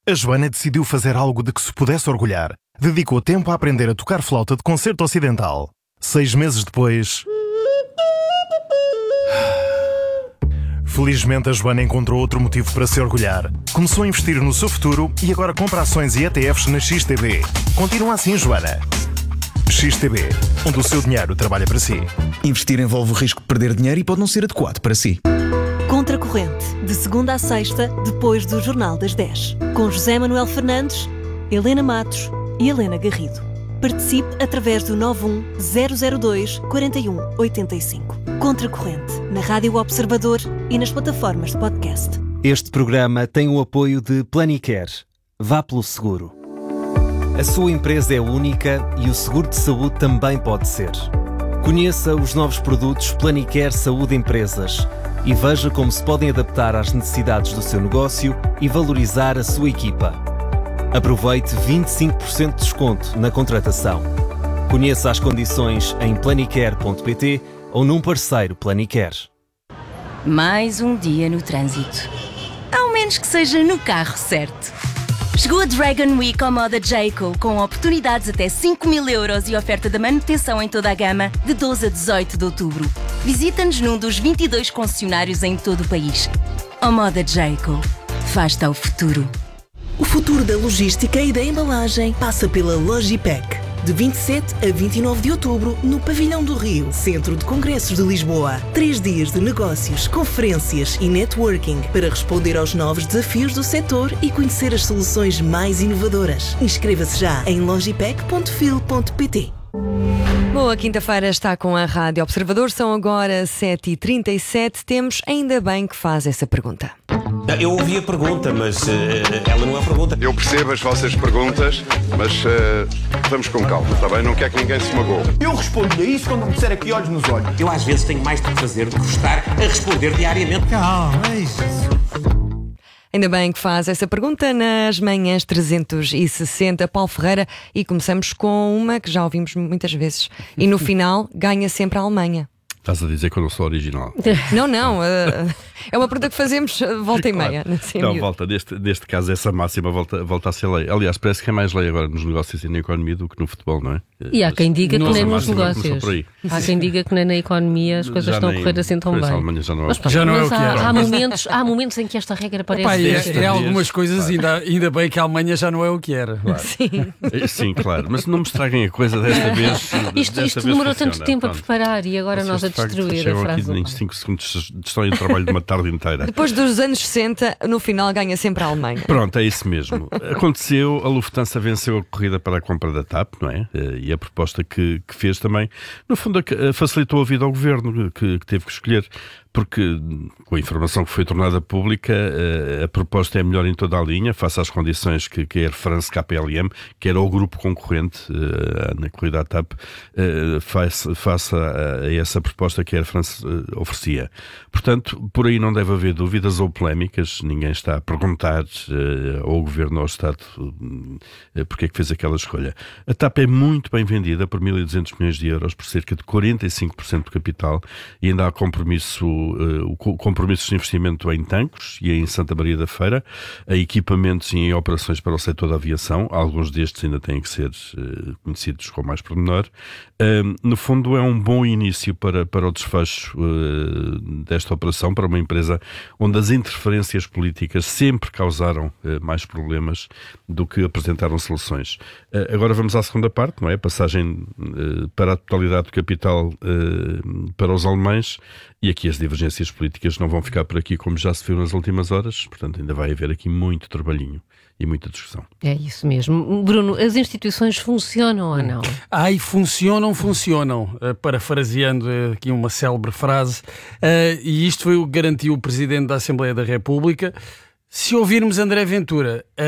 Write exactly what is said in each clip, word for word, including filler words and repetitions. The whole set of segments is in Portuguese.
A Joana decidiu fazer algo de que se pudesse orgulhar. Dedicou tempo a aprender a tocar flauta de concerto ocidental. Seis meses depois... Felizmente a Joana encontrou outro motivo para se orgulhar. Começou a investir no seu futuro e agora compra ações e E T Fs na X T B. Continua assim, Joana. X T B, onde o seu dinheiro trabalha para si. Investir envolve o risco de perder dinheiro e pode não ser adequado para si. Contracorrente, de segunda a sexta, depois do Jornal das dez. Com José Manuel Fernandes, Helena Matos e Helena Garrido. Participe através do nove um zero zero dois quatro um oito cinco. Contracorrente, na Rádio Observador e nas plataformas de podcast. Este programa tem o apoio de Planicare. Vá pelo seguro. A sua empresa é única e o seguro de saúde também pode ser. Conheça os novos produtos Planicare Saúde Empresas e veja como se podem adaptar às necessidades do seu negócio e valorizar a sua equipa. Aproveite vinte e cinco por cento de desconto na contratação. Conheça as condições em planicare ponto pt ou num parceiro Planicare. Mais um dia no trânsito. Ao menos que seja no carro certo. Chegou a Dragon Week ao Moda Jayco, com oportunidades até cinco mil euros e oferta de manutenção em toda a gama, de doze a dezoito de outubro. Visita-nos num dos vinte e dois concessionários em todo o país. Ao Moda Jayco. Faz-te ao futuro. O futuro da logística e da embalagem passa pela Logipec. De vinte e sete a vinte e nove de outubro, no Pavilhão do Rio, Centro de Congressos de Lisboa. Três dias de negócios, conferências e networking para responder aos novos desafios do setor e conhecer as soluções mais inovadoras. Inscreva-se já em logipec ponto fil ponto pt. Boa quinta-feira, está com a Rádio Observador. São agora sete e trinta e sete. Temos Ainda Bem que faz essa pergunta. Eu ouvi a pergunta, mas uh, ela não é pergunta. Eu percebo as vossas perguntas, mas uh, vamos com calma, está bem? Não quer que ninguém se magoe. Eu respondo-lhe a isso quando me disser aqui olhos nos olhos. Eu às vezes tenho mais de fazer do que estar a responder diariamente. Calma, é isso. Ainda bem que faz essa pergunta nas manhãs trezentos e sessenta, Paulo Ferreira, e começamos com uma que já ouvimos muitas vezes. E no final ganha sempre a Alemanha. Estás a dizer que eu não sou original? Não, não. Uh, é uma pergunta que fazemos volta e meia. Claro. Não, volta. Neste, neste caso, essa máxima volta, volta a ser lei. Aliás, parece que é mais lei agora nos negócios e na economia do que no futebol, não é? E há quem diga Mas, que nem nos negócios. Há quem diga que nem na economia as coisas já estão nem, a correr assim tão bem. Já não é, mas, pá, já não mas é o que há, era. Há momentos, há momentos em que esta regra parece... Opa, é, é algumas coisas, ainda, ainda bem que a Alemanha já não é o que era. Claro. Sim. Sim, claro. Mas não me estraguem a coisa desta vez. Isto, desta isto vez demorou funciona. tanto tempo Pronto. a preparar e agora Vocês, nós a de facto, destruir a frase. Em cinco segundos destroem o trabalho de uma tarde inteira. Depois dos anos sessenta, no final ganha sempre a Alemanha. Pronto, é isso mesmo. Aconteceu, a Lufthansa venceu a corrida para a compra da T A P, não é? E a proposta que, que fez também, no fundo, facilitou a vida ao governo, que, que teve que escolher. Porque, com a informação que foi tornada pública, a proposta é melhor em toda a linha, face às condições que, que a Air France K P L M, que era o grupo concorrente na corrida à T A P, face, face a, a essa proposta que a Air France oferecia. Portanto, por aí não deve haver dúvidas ou polémicas, ninguém está a perguntar ao Governo ou ao Estado porque é que fez aquela escolha. A T A P é muito bem vendida por mil e duzentos milhões de euros, por cerca de quarenta e cinco por cento do capital, e ainda há compromisso o compromissos de investimento em Tancos e em Santa Maria da Feira, a equipamentos e em operações para o setor da aviação. Alguns destes ainda têm que ser uh, conhecidos com mais pormenor. Uh, no fundo, é um bom início para, para o desfecho uh, desta operação, para uma empresa onde as interferências políticas sempre causaram uh, mais problemas do que apresentaram soluções. Uh, agora vamos à segunda parte, não é? A passagem uh, para a totalidade do capital uh, para os alemães, e aqui as divergências políticas não vão ficar por aqui, como já se viu nas últimas horas, portanto ainda vai haver aqui muito trabalhinho e muita discussão. É isso mesmo. Bruno, as instituições funcionam ou não? Ai, funcionam, funcionam. Uh, parafraseando uh, aqui uma célebre frase, uh, e isto foi o que garantiu o Presidente da Assembleia da República. Se ouvirmos André Ventura, a,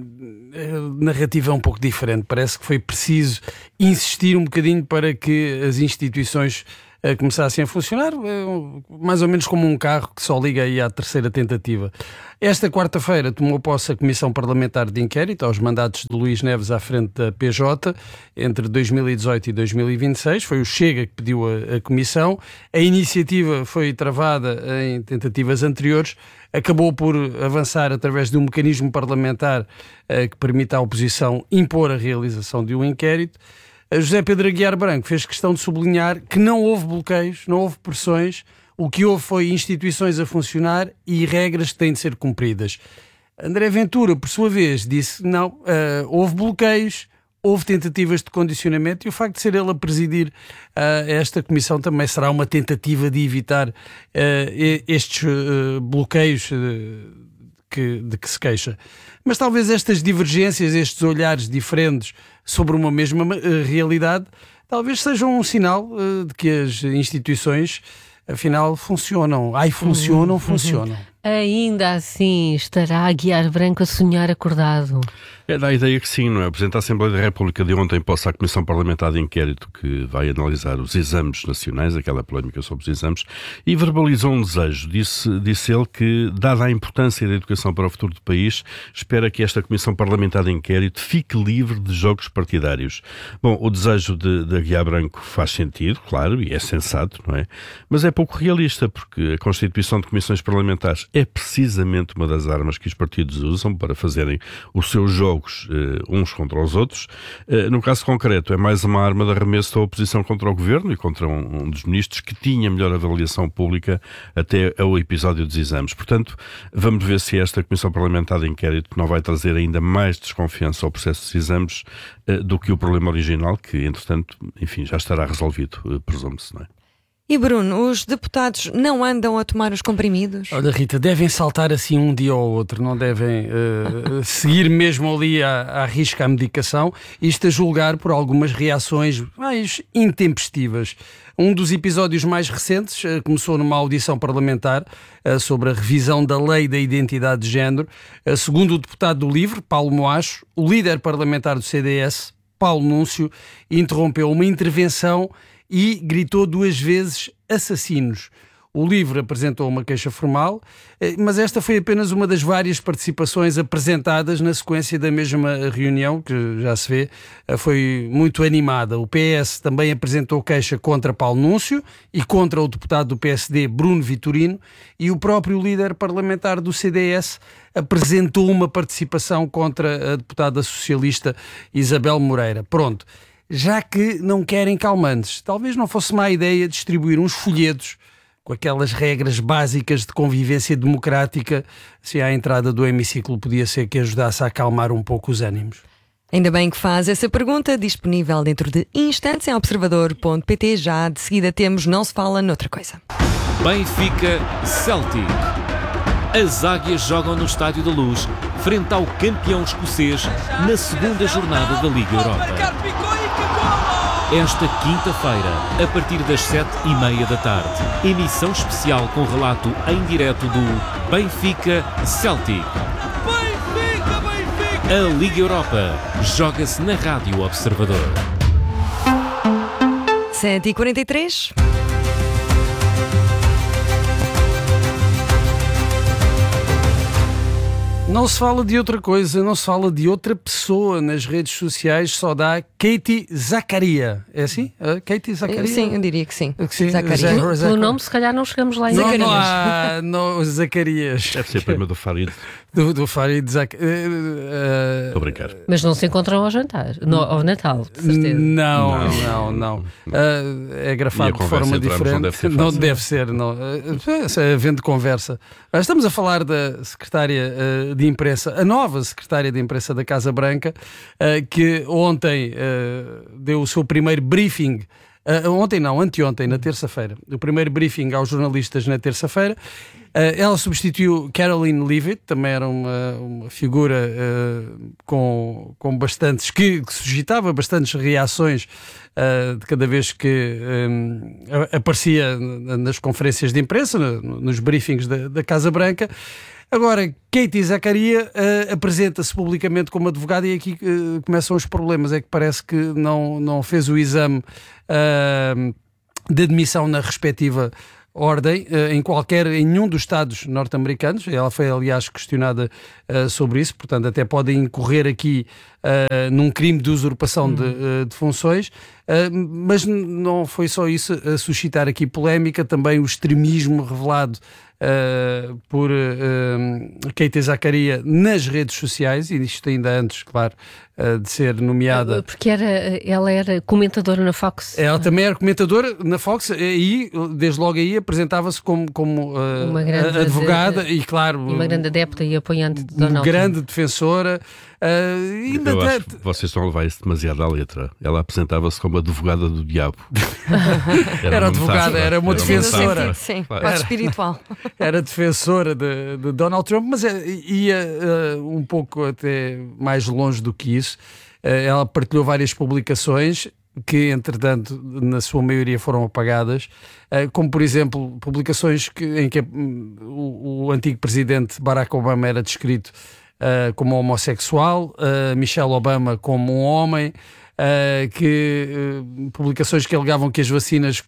a narrativa é um pouco diferente. Parece que foi preciso insistir um bocadinho para que as instituições uh, começassem a funcionar, uh, mais ou menos como um carro que só liga aí à terceira tentativa. Esta quarta-feira tomou posse a Comissão Parlamentar de Inquérito aos mandatos de Luís Neves à frente da P J entre dois mil e dezoito e dois mil e vinte e seis. Foi o Chega que pediu a, a comissão. A iniciativa foi travada em tentativas anteriores, acabou por avançar através de um mecanismo parlamentar uh, que permite à oposição impor a realização de um inquérito. Uh, José Pedro Aguiar Branco fez questão de sublinhar que não houve bloqueios, não houve pressões. O que houve foi instituições a funcionar e regras que têm de ser cumpridas. André Ventura, por sua vez, disse não, uh, houve bloqueios, houve tentativas de condicionamento e o facto de ser ele a presidir uh, esta comissão também será uma tentativa de evitar uh, estes uh, bloqueios uh, que, de que se queixa. Mas talvez estas divergências, estes olhares diferentes sobre uma mesma uh, realidade, talvez sejam um sinal uh, de que as instituições afinal funcionam. Ai, funcionam, uhum, funcionam. Ainda assim, estará Aguiar Branco a sonhar acordado? É da ideia que sim, não é? O Presidente da Assembleia da República deu ontem posse à Comissão Parlamentar de Inquérito que vai analisar os exames nacionais, aquela polémica sobre os exames, e verbalizou um desejo. Disse, disse ele que, dada a importância da educação para o futuro do país, espera que esta Comissão Parlamentar de Inquérito fique livre de jogos partidários. Bom, o desejo de, de Aguiar Branco faz sentido, claro, e é sensato, não é? Mas é pouco realista, porque a constituição de comissões parlamentares é precisamente uma das armas que os partidos usam para fazerem os seus jogos Uh, uns contra os outros. Uh, no caso concreto, é mais uma arma de arremesso da oposição contra o governo e contra um, um dos ministros que tinha melhor avaliação pública até ao episódio dos exames. Portanto, vamos ver se esta Comissão Parlamentar de Inquérito não vai trazer ainda mais desconfiança ao processo dos exames uh, do que o problema original, que, entretanto, enfim, já estará resolvido, uh, presume-se, não é? E Bruno, os deputados não andam a tomar os comprimidos? Olha, Rita, devem saltar assim um dia ou outro, não devem uh, seguir mesmo ali à, à risca a medicação, isto a julgar por algumas reações mais intempestivas. Um dos episódios mais recentes uh, começou numa audição parlamentar uh, sobre a revisão da Lei da Identidade de Género. Uh, segundo o deputado do LIVRE, Paulo Moacho, o líder parlamentar do C D S, Paulo Núncio, interrompeu uma intervenção e gritou duas vezes assassinos. O LIVRE apresentou uma queixa formal, mas esta foi apenas uma das várias participações apresentadas na sequência da mesma reunião, que já se vê, foi muito animada. O P S também apresentou queixa contra Paulo Núncio e contra o deputado do P S D, Bruno Vitorino, e o próprio líder parlamentar do C D S apresentou uma participação contra a deputada socialista Isabel Moreira. Pronto. Já que não querem calmantes, talvez não fosse má ideia distribuir uns folhetos com aquelas regras básicas de convivência democrática, se à entrada do hemiciclo podia ser que ajudasse a acalmar um pouco os ânimos. Ainda bem que faz essa pergunta, disponível dentro de instantes em observador ponto pt. Já de seguida temos Não Se Fala Noutra Coisa. Benfica Celtic. As Águias jogam no Estádio da Luz, frente ao campeão escocês, na segunda jornada da Liga Europa. Esta quinta-feira, a partir das sete e meia da tarde, emissão especial com relato em direto do Benfica Celtic. Benfica, Benfica! A Liga Europa joga-se na Rádio Observador. sete e quarenta e três. Não se fala de outra coisa, não se fala de outra pessoa nas redes sociais, só dá Katie Zaccaria. É assim? Uh, Katie Zaccaria? Sim, eu diria que sim. Que sim. Zaccaria. Pelo nome, se calhar não chegamos lá em Zacarias. Não, não há não, Zacarias. Deve ser prima do Farid. Do, do Farid Zaccaria. Estou uh, a brincar. Mas não se encontram ao jantar, no, ao Natal, de certeza. Não, não, não. não. Uh, é grafado de forma diferente. Não deve ser. Não deve ser, não. Uh, havendo conversa. Uh, estamos a falar da secretária uh, de imprensa, a nova secretária de imprensa da Casa Branca, uh, que ontem uh, deu o seu primeiro briefing. Uh, ontem não, anteontem, na terça-feira. O primeiro briefing aos jornalistas na terça-feira. Uh, ela substituiu Caroline Leavitt, também era uma, uma figura uh, com, com bastantes, que, que suscitava bastantes reações uh, de cada vez que um, aparecia nas conferências de imprensa, no, nos briefings da, da Casa Branca. Agora, Katie Zaccaria uh, apresenta-se publicamente como advogada e aqui uh, começam os problemas. É que parece que não, não fez o exame uh, de admissão na respectiva ordem, em qualquer, em nenhum dos Estados norte-americanos. Ela foi, aliás, questionada uh, sobre isso, portanto, até pode incorrer aqui uh, num crime de usurpação hum. de, uh, de funções, uh, mas não foi só isso a suscitar aqui polémica, também o extremismo revelado Uh, por uh, Katie Zakaria nas redes sociais, e isto ainda antes, claro, uh, de ser nomeada. Porque era, ela era comentadora na Fox. Ela também era comentadora na Fox e, desde logo aí, apresentava-se como, como uh, uma grande advogada de, e, claro, uma grande adepta e apoiante de Donald Trump. Grande defensora. Uh, Eu acho que vocês estão a levar isso demasiado à letra. Ela apresentava-se como advogada do diabo. Era, era advogada, metáfora, era uma era defensora. Uma sim, claro. Era espiritual. Era defensora de, de Donald Trump, mas ia uh, um pouco até mais longe do que isso. Uh, ela partilhou várias publicações que, entretanto, na sua maioria foram apagadas, uh, como, por exemplo, publicações que, em que um, o, o antigo presidente Barack Obama era descrito Uh, como homossexual, uh, Michelle Obama como um homem, uh, que, uh, publicações que alegavam que as vacinas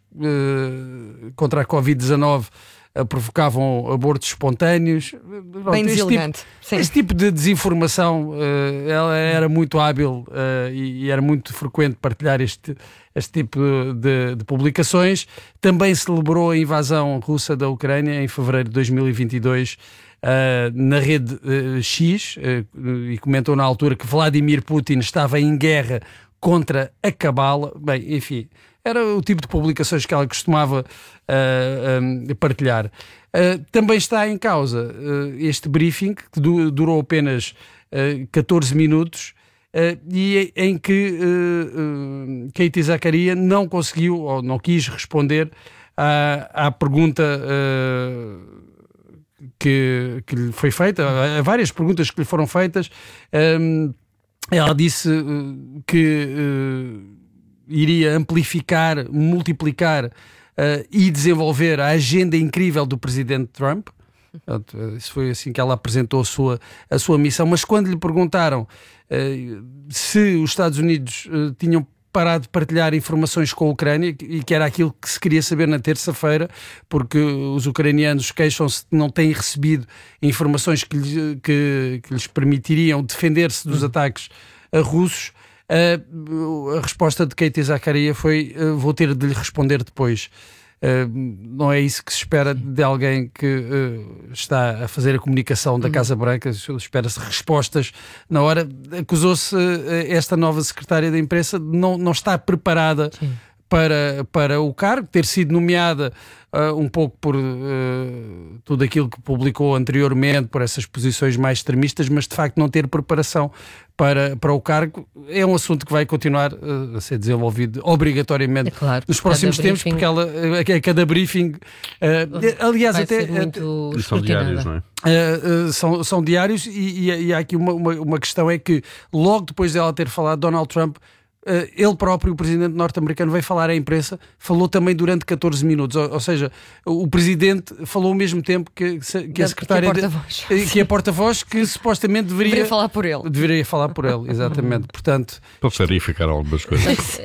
uh, contra a covid dezanove uh, provocavam abortos espontâneos. Bem deselegante. Tipo, esse tipo de desinformação, uh, ela era muito hábil uh, e, e era muito frequente partilhar este, este tipo de, de publicações. Também celebrou a invasão russa da Ucrânia em fevereiro de dois mil e vinte e dois, Uh, na rede uh, X, uh, e comentou na altura que Vladimir Putin estava em guerra contra a cabala. Bem, enfim, era o tipo de publicações que ela costumava uh, um, partilhar. Uh, também está em causa uh, este briefing, que du- durou apenas uh, catorze minutos, uh, e em que uh, uh, Katie Zakaria não conseguiu ou não quis responder à, à pergunta uh, Que, que lhe foi feita, há várias perguntas que lhe foram feitas. Um, ela disse uh, que uh, iria amplificar, multiplicar uh, e desenvolver a agenda incrível do presidente Trump. Portanto, isso foi assim que ela apresentou a sua, a sua missão. Mas quando lhe perguntaram uh, se os Estados Unidos uh, tinham parado de partilhar informações com a Ucrânia, e que era aquilo que se queria saber na terça-feira, porque os ucranianos queixam-se de não terem recebido informações que, lhes, que, que lhes permitiriam defender-se dos ataques a russos. Uh, a resposta de Katie Zakaria foi: uh, vou ter de lhe responder depois. Uh, não é isso que se espera de alguém que uh, está a fazer a comunicação da Casa Branca. Espera-se respostas na hora. Acusou-se uh, esta nova secretária da imprensa de não, não estar preparada para, para o cargo, ter sido nomeada uh, um pouco por uh, tudo aquilo que publicou anteriormente, por essas posições mais extremistas, mas de facto não ter preparação para, para o cargo. É um assunto que vai continuar uh, a ser desenvolvido obrigatoriamente, é claro, nos próximos tempos, briefing, porque ela, a, a cada briefing, uh, aliás, vai até muito são diários, não é? Uh, uh, são, são diários, e, e, e há aqui uma, uma, uma questão: é que logo depois dela ter falado, Donald Trump, Uh, ele próprio, o presidente norte-americano, veio falar à imprensa, falou também durante catorze minutos, ou, ou seja, o presidente falou ao mesmo tempo que, que a secretária, que é porta-voz, de, que é porta-voz, que supostamente deveria, deveria falar por ele. Deveria falar por ele, exatamente. Portanto, pode clarificar algumas coisas.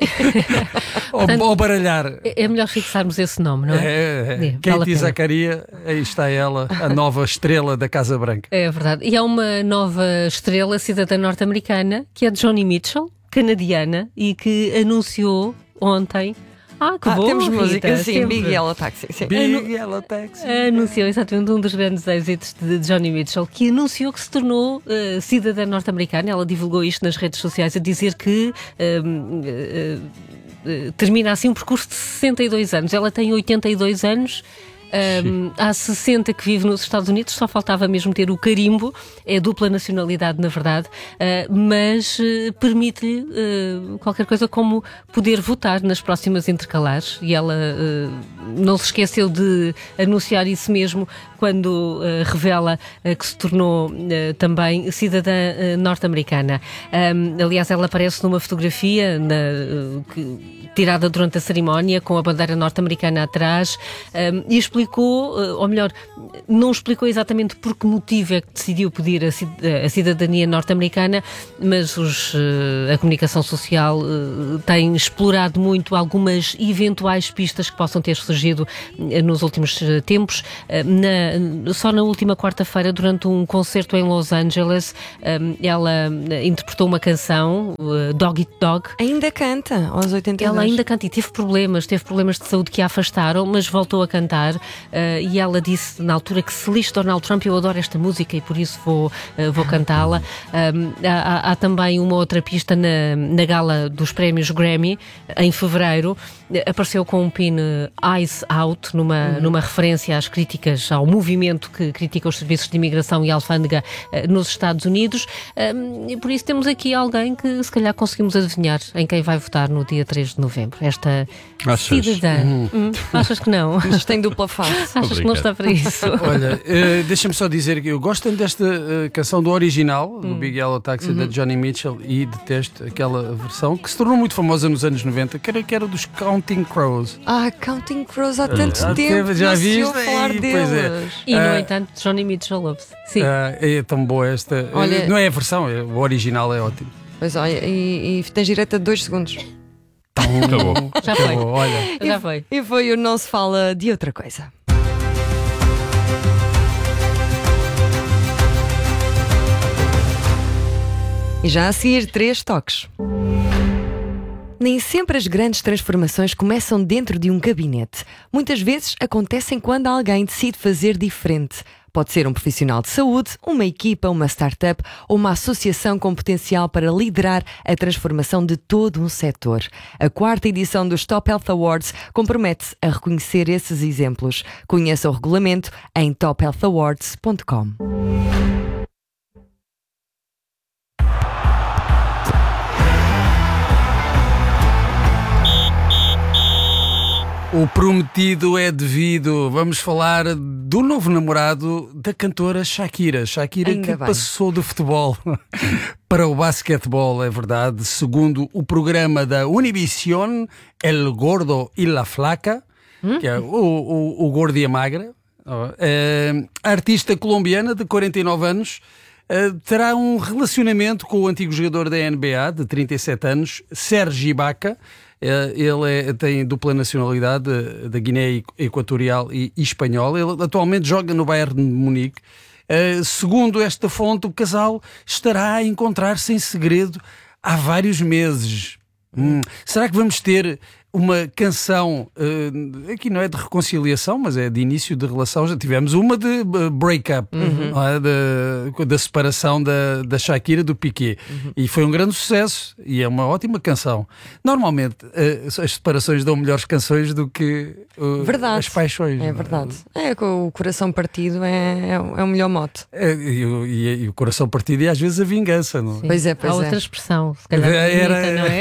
ou, ou baralhar. É, é melhor fixarmos esse nome, não é? É, é. é. Katie vale Zakaria, aí está ela, a nova estrela da Casa Branca. É verdade. E há uma nova estrela, cidadã norte-americana, que é Joni Mitchell, canadiana, e que anunciou ontem. Ah, que ah, bom! Temos música, Rita, sim, sempre. Big Yellow Taxi. Sim. Big Anu- Yellow Taxi. Anunciou exatamente um dos grandes êxitos de Joni Mitchell, que anunciou que se tornou uh, cidadã norte-americana. Ela divulgou isto nas redes sociais, a dizer que uh, uh, uh, termina assim um percurso de sessenta e dois anos. Ela tem oitenta e dois anos. Um, há sessenta que vive nos Estados Unidos, só faltava mesmo ter o carimbo, é dupla nacionalidade na verdade, uh, mas uh, permite-lhe uh, qualquer coisa como poder votar nas próximas intercalares, e ela uh, não se esqueceu de anunciar isso mesmo quando uh, revela uh, que se tornou uh, também cidadã uh, norte-americana. Um, aliás, ela aparece numa fotografia na, uh, que, tirada durante a cerimónia, com a bandeira norte-americana atrás, um, e explica explicou, ou melhor, não explicou exatamente por que motivo é que decidiu pedir a cidadania norte-americana, mas os, a comunicação social tem explorado muito algumas eventuais pistas que possam ter surgido nos últimos tempos. Na, só na última quarta-feira, durante um concerto em Los Angeles, ela interpretou uma canção, Dog Eat Dog. Ainda canta, aos oitenta anos. Ela ainda canta e teve problemas, teve problemas de saúde que a afastaram, mas voltou a cantar, uh, e ela disse na altura que se lixe Donald Trump, eu adoro esta música e por isso vou, uh, vou cantá-la. Um, há, há também uma outra pista na, na gala dos prémios Grammy, em fevereiro, apareceu com um pin Eyes Out, numa, uhum. numa referência às críticas, ao movimento que critica os serviços de imigração e alfândega uh, nos Estados Unidos, um, e por isso temos aqui alguém que se calhar conseguimos adivinhar em quem vai votar no dia três de novembro. Esta Achas? cidadã. Hum. Hum, achas que não? Mas tem dupla face. Achas Obrigado. que não está para isso? Olha, uh, deixa-me só dizer que eu gosto desta uh, canção do original, do Hum. Big Yellow Taxi, Uhum. da Johnny Mitchell, e detesto aquela versão que se tornou muito famosa nos anos noventa, que era, que era dos Counting Crows. Ah, Counting Crows há tanto Já tempo. teve, já não se viste? ouve falar E, pois é. deles. E, no Uh, entanto, Johnny Mitchell ouve-se. Sim. Uh, é tão boa esta. Olha- Uh, não é a versão, é, o original é ótimo. Pois olha, e, e tens direito a dois segundos. Acabou. Já foi. Acabou, olha. Já foi. E foi o Não Se Fala de Outra Coisa. E já a seguir, três toques. Nem sempre as grandes transformações começam dentro de um gabinete. Muitas vezes acontecem quando alguém decide fazer diferente. Pode ser um profissional de saúde, uma equipa, uma startup ou uma associação com potencial para liderar a transformação de todo um setor. A quarta edição dos Top Health Awards compromete-se a reconhecer esses exemplos. Conheça o regulamento em top health awards ponto com. O prometido é devido. Vamos falar do novo namorado da cantora Shakira. Shakira Ainda que bem. passou do futebol para o basquetebol, é verdade. Segundo o programa da Univision, El Gordo y la Flaca, hum? que é o, o, o gordo e a magra. Oh, é, a artista colombiana de quarenta e nove anos é, terá um relacionamento com o antigo jogador da N B A de trinta e sete anos, Sergi Ibaka. Ele é, tem dupla nacionalidade da Guiné Equatorial e espanhola. Ele atualmente joga no Bayern de Munique. Uh, segundo esta fonte, o casal estará a encontrar-se em segredo há vários meses. Hum. Será que vamos ter uma canção, uh, aqui não é de reconciliação, mas é de início de relação? Já tivemos uma de uh, break-up, Uhum. não é? da, da separação da, da Shakira do Piqué. Uhum. E foi um grande sucesso e é uma ótima canção. Normalmente uh, as separações dão melhores canções do que uh, Verdade. as paixões. É verdade. É que o coração partido é, é, o- é o melhor mote. É, e, o- e- e o coração partido e às vezes a vingança, não é? Pois é, pois Há é. outra expressão, se calhar Era- bonita, não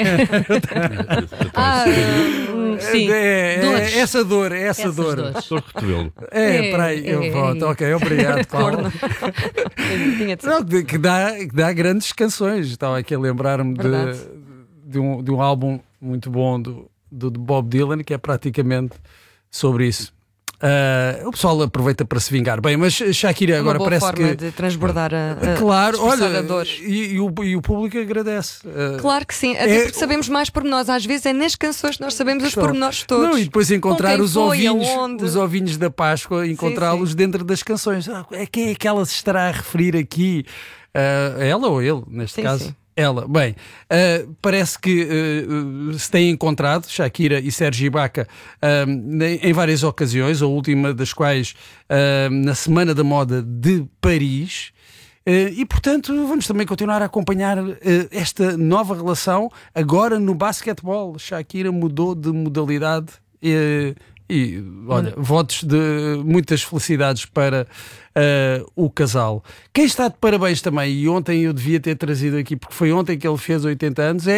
é? Ah, Hum, Sim. É, é, Dores. é essa dor, é essa Essas dor. dores. Dor de cotovelo. É, É, para aí, eu é, volto. é. Ok, obrigado, Paulo. Corno. Tinha de ser. Não, que, que dá, que dá grandes canções. Estava aqui a lembrar-me Verdade. de, de, um, de um álbum muito bom do, do, do Bob Dylan, que é praticamente sobre isso. Ah, o pessoal aproveita para se vingar. Bem, mas Shakira Uma agora boa parece forma que. de transbordar a, a Claro, expressar olha, a dor. e, e o, e o público agradece. Ah, Claro que sim, até É- porque sabemos mais pormenores. Às vezes é nas canções que nós sabemos os Só. pormenores todos. Não, e depois encontrar Com quem os foi, ovinhos, aonde. os ovinhos da Páscoa, encontrá-los dentro das canções. Ah, é quem é que ela se estará a referir aqui? Ah, ela ou ele, neste Sim, caso? sim. Ela. Bem, ah, parece que ah, se têm encontrado, Shakira e Sergi Ibaka, ah, em várias ocasiões, a última das quais ah, na Semana da Moda de Paris. Uh, e, portanto, vamos também continuar a acompanhar uh, esta nova relação agora no basquetebol. Shakira mudou de modalidade uh, e, olha, votos de muitas felicidades para uh, o casal. Quem está de parabéns também, e ontem eu devia ter trazido aqui, porque foi ontem que ele fez oitenta anos, é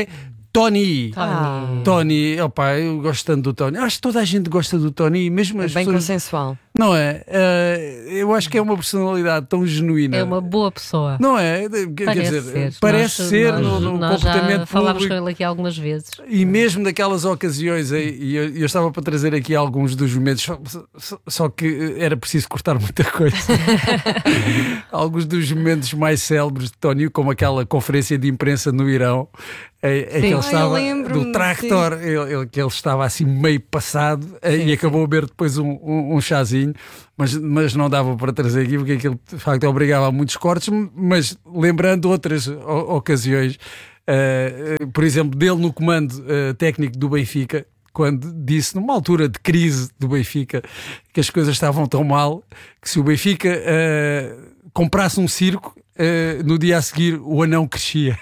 Tony. Ah. Tony, opa, eu gosto tanto do Tony. Acho que toda a gente gosta do Tony, mesmo as Bem pessoas... consensual. Não é? Uh, eu acho que é uma personalidade tão genuína. É uma boa pessoa. Não é? Quer Parece dizer, ser. parece nós, ser nós, no, no nós comportamento já falámos público. com ele aqui algumas vezes. E mesmo naquelas ocasiões, e eu, eu estava para trazer aqui alguns dos momentos, só, só, só que era preciso cortar muita coisa. Alguns dos momentos mais célebres de Tony, como aquela conferência de imprensa no Irão, é, é que ele estava do tractor, ele, ele, que ele estava assim meio passado sim, e acabou a beber depois um, um, um chazinho, mas, mas não dava para trazer aqui porque aquilo de facto obrigava a muitos cortes, mas lembrando outras o, ocasiões, uh, por exemplo, dele no comando uh, técnico do Benfica, quando disse, numa altura de crise do Benfica, que as coisas estavam tão mal, que se o Benfica uh, comprasse um circo, uh, no dia a seguir o anão crescia.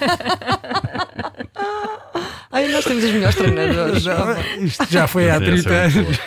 Ai, nós temos os melhores treinadores. Isto já foi há trinta anos.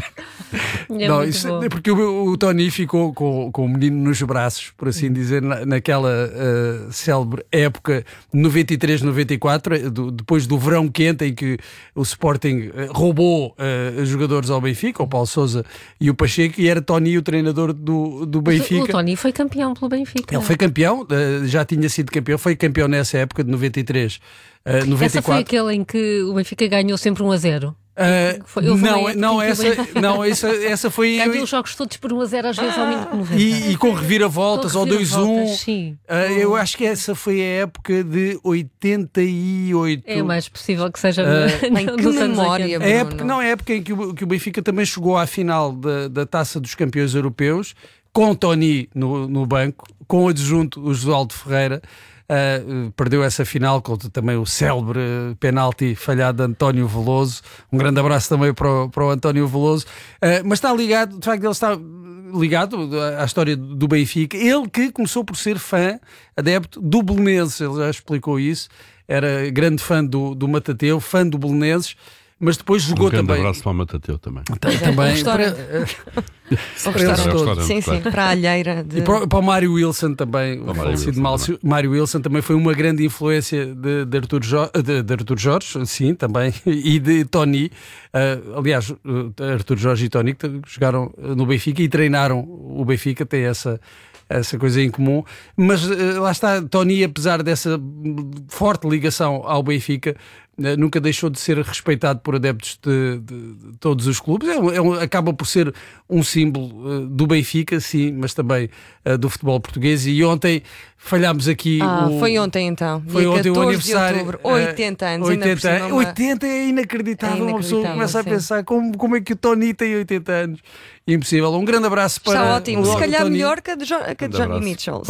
É não, isso, porque o, o Tony ficou com, com o menino nos braços, por assim dizer, na, naquela uh, célebre época noventa e três noventa e quatro, do, depois do verão quente em que o Sporting uh, roubou uh, jogadores ao Benfica, o Paulo Sousa e o Pacheco, e era Tony o treinador do, do Benfica. O, o Tony foi campeão pelo Benfica. Ele foi campeão, uh, já tinha sido campeão, foi campeão nessa época de noventa e três. Uh, noventa e quatro. Essa foi aquele em que o Benfica ganhou sempre um a zero. Uh, foi, não, não, essa, não essa, essa foi. Ganhou os jogos todos por um a zero, às vezes ao minuto noventa. E, e com reviravoltas, ao dois a um. Uh, eu acho que essa foi a época de oitenta e oito. É o mais possível que seja. Uh, Bem, que memória, a época, não, é a época em que o, que o Benfica também chegou à final da, da Taça dos Campeões Europeus, com Tony no, no banco, com o adjunto o Josualdo Ferreira. Uh, perdeu essa final com também o célebre penalti falhado de António Veloso. Um grande abraço também para o, para o António Veloso. Uh, mas está ligado, de facto, ele está ligado à história do Benfica. Ele que começou por ser fã, adepto do Belenenses, ele já explicou isso. Era grande fã do, do Matateu, fã do Belenenses. Mas depois jogou um grande também. Um abraço para o Matateu também. Também. Para, para, sim, sim, para a alheira. De... E para, para o Mário Wilson também, o falecido Mário, Mário Wilson também foi uma grande influência de, de, Artur, jo, de, de Artur Jorge, sim, também, e de Tony. Uh, aliás, Artur Jorge e Tony jogaram no Benfica e treinaram o Benfica, tem essa. essa coisa em comum, mas uh, lá está, Tony, apesar dessa forte ligação ao Benfica, uh, nunca deixou de ser respeitado por adeptos de, de, de todos os clubes. É, um, é um, acaba por ser um símbolo uh, do Benfica, sim, mas também uh, do futebol português. E ontem falhámos aqui. Ah, o... foi ontem então. Foi ontem o aniversário. De outubro, oitenta anos. oitenta, ainda por oitenta é inacreditável. É inacreditável, uma pessoa começa sim. a pensar como, como é que o Tony tem oitenta anos. Impossível. Um grande abraço para. Está ótimo. O, se calhar Tony. melhor que a de, jo que a de Johnny Mitchell.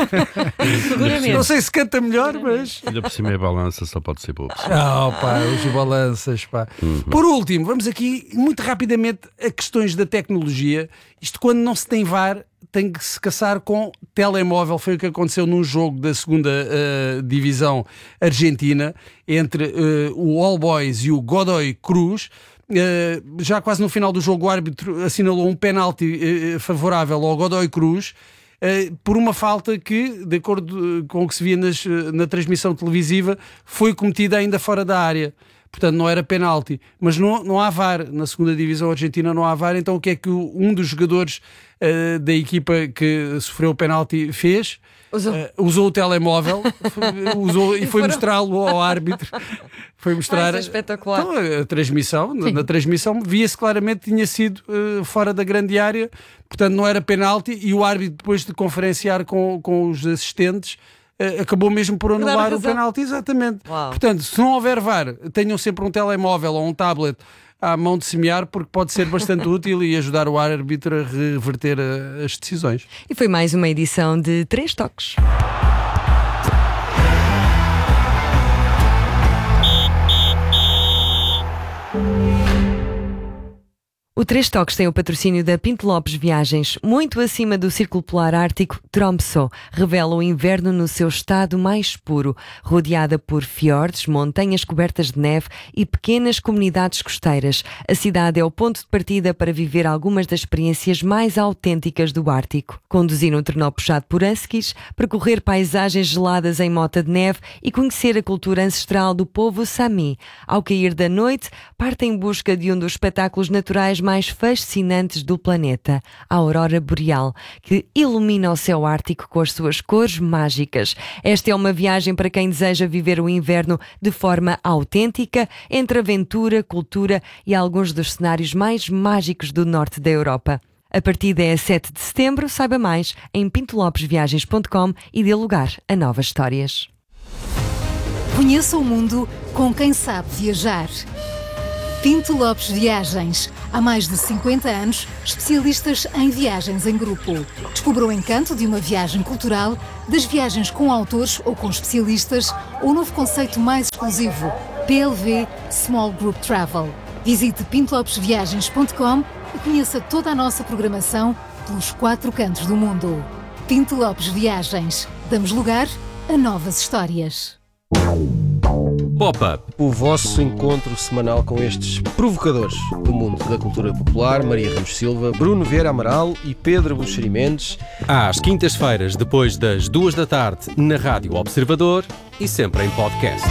Seguramente. Não sei se canta melhor, mas. Ainda por cima é balança, só pode ser bobo. Ah, pá, os balanças, pá. Uhum. Por último, vamos aqui muito rapidamente a questões da tecnologia. Isto quando não se tem V A R, tem que se caçar com telemóvel. Foi o que aconteceu num jogo da segunda uh, divisão argentina entre uh, o All Boys e o Godoy Cruz. Uh, já quase no final do jogo o árbitro assinalou um penalti uh, favorável ao Godoy Cruz uh, por uma falta que, de acordo com o que se via nas, na transmissão televisiva, foi cometida ainda fora da área. Portanto, não era penalti. Mas não, não há V A R. Na segunda divisão argentina não há V A R. Então o que é que o, um dos jogadores uh, da equipa que sofreu o penalti fez? Usou, uh, usou o telemóvel usou, e foi mostrá-lo ao árbitro. Foi mostrar é espetacular. Então, a transmissão. Na, na transmissão via-se claramente que tinha sido uh, fora da grande área. Portanto, não era penalti. E o árbitro, depois de conferenciar com, com os assistentes, uh, acabou mesmo por anular o penalti. Exatamente. Uau. Portanto, se não houver V A R, tenham sempre um telemóvel ou um tablet à mão de semear, porque pode ser bastante útil e ajudar o árbitro a reverter a, as decisões. E foi mais uma edição de Três Toques. O Três Toques tem o patrocínio da Pinto Lopes Viagens. Muito acima do Círculo Polar Ártico, Tromsø revela o inverno no seu estado mais puro, rodeada por fiordes, montanhas cobertas de neve e pequenas comunidades costeiras. A cidade é o ponto de partida para viver algumas das experiências mais autênticas do Ártico. Conduzir um trenó puxado por huskies, percorrer paisagens geladas em mota de neve e conhecer a cultura ancestral do povo Sami. Ao cair da noite, parte em busca de um dos espetáculos naturais mais fascinantes do planeta, a aurora boreal, que ilumina o céu ártico com as suas cores mágicas. Esta é uma viagem para quem deseja viver o inverno de forma autêntica, entre aventura, cultura e alguns dos cenários mais mágicos do norte da Europa. A partida é a sete de setembro. Saiba mais em pinto lopes viagens ponto com e dê lugar a novas histórias. Conheça o mundo com quem sabe viajar. Pinto Lopes Viagens. Há mais de cinquenta anos, especialistas em viagens em grupo. Descubra o encanto de uma viagem cultural, das viagens com autores ou com especialistas, ou o novo conceito mais exclusivo, P L V Small Group Travel. Visite pinto lopes viagens ponto com e conheça toda a nossa programação pelos quatro cantos do mundo. Pinto Lopes Viagens. Damos lugar a novas histórias. Pop-Up, o vosso encontro semanal com estes provocadores do mundo da cultura popular, Maria Ramos Silva, Bruno Vieira Amaral e Pedro Buxeri Mendes. Às quintas-feiras, depois das duas da tarde, na Rádio Observador e sempre em podcast.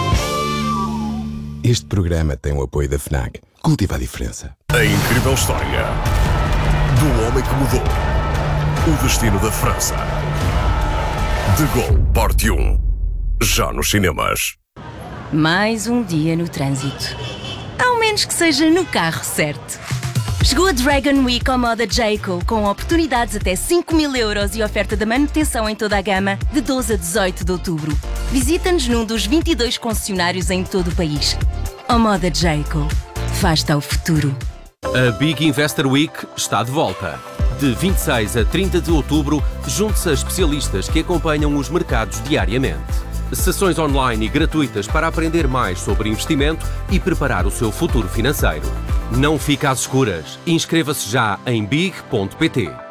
Este programa tem o apoio da FNAC. Cultiva a diferença. A incrível história do homem que mudou o destino da França. De Gaulle, parte um. Já nos cinemas. Mais um dia no trânsito. Ao menos que seja no carro certo. Chegou a Dragon Week ao moda Jayco, com oportunidades até cinco mil euros e oferta de manutenção em toda a gama, de doze a dezoito de outubro. Visita-nos num dos vinte e dois concessionários em todo o país. A moda Jayco. Faz-te ao futuro. A Big Investor Week está de volta. De vinte e seis a trinta de outubro, junte-se a especialistas que acompanham os mercados diariamente. Sessões online e gratuitas para aprender mais sobre investimento e preparar o seu futuro financeiro. Não fique às escuras. Inscreva-se já em big ponto pt.